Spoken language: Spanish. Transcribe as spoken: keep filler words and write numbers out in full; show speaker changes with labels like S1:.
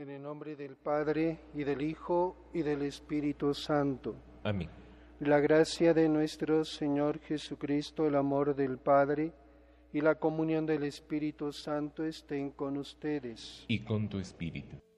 S1: En el nombre del Padre, y del Hijo, y del Espíritu Santo.
S2: Amén.
S1: La gracia de nuestro Señor Jesucristo, el amor del Padre, y la comunión del Espíritu Santo estén con ustedes.
S2: Y con tu espíritu.